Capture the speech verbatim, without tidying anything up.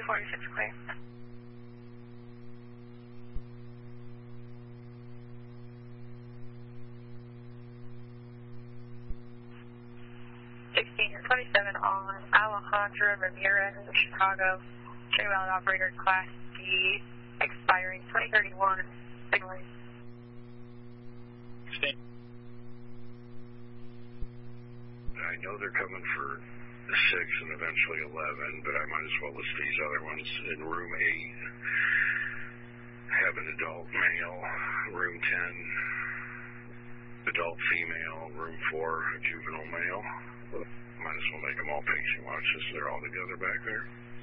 forty-six clear. sixteen twenty-seven on Alejandra Ramirez, Chicago. Train valid operator class D, expiring twenty thirty-one, signaling. I know they're coming for the six and eventually eleven, but I might as well list these other ones. In room eight, have an adult male. Room ten, adult female. Room four, a juvenile male. Might as well make them all patient watches. They're all together back there.